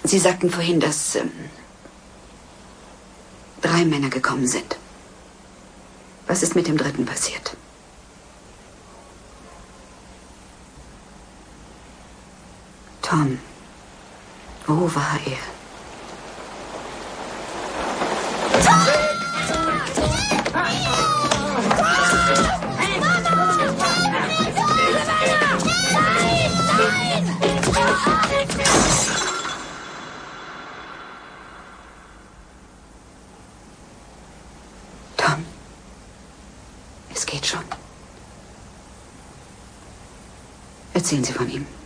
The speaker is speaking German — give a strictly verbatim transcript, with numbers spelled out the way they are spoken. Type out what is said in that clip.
Sie sagten vorhin, dass ähm, drei Männer gekommen sind. Was ist mit dem dritten passiert? Tom, wo war er? Tom, es geht schon. Erzählen Sie von ihm.